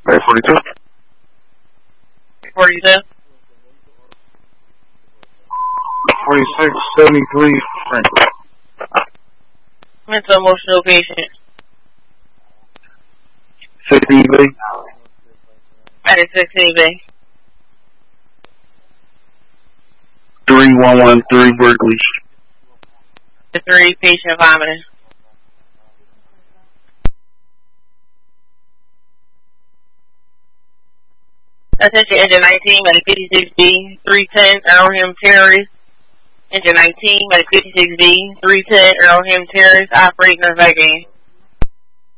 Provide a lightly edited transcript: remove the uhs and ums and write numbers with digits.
Hey, 42. 42. 46, 73, Franklin. Mental emotional patient. 16B. That is 16B. 3113 Berkeley. The 3 patient vomiting. Attention engine 19, medic 56B, 310, Earlham Terrace. Engine 19, medic 56B, 310, Earlham Terrace, operating on Vegan.